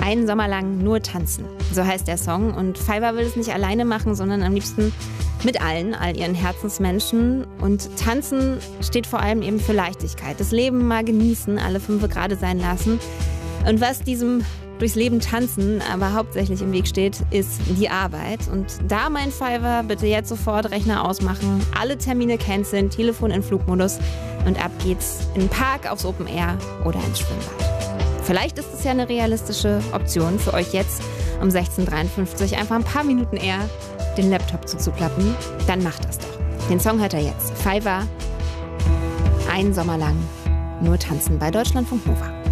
Einen Sommer lang nur tanzen, so heißt der Song. Und Fiverr will es nicht alleine machen, sondern am liebsten mit all ihren Herzensmenschen. Und tanzen steht vor allem eben für Leichtigkeit. Das Leben mal genießen, alle 5 gerade sein lassen. Und was diesem durchs Leben tanzen aber hauptsächlich im Weg steht, ist die Arbeit. Und da mein Fiverr, bitte jetzt sofort Rechner ausmachen, alle Termine canceln, Telefon in Flugmodus und ab geht's in den Park, aufs Open Air oder ins Schwimmbad. Vielleicht ist es ja eine realistische Option für euch jetzt um 16:53 Uhr einfach ein paar Minuten eher den Laptop zuzuklappen. Dann macht das doch. Den Song hört ihr jetzt. Fiverr, einen Sommer lang nur tanzen bei Deutschlandfunk Nova.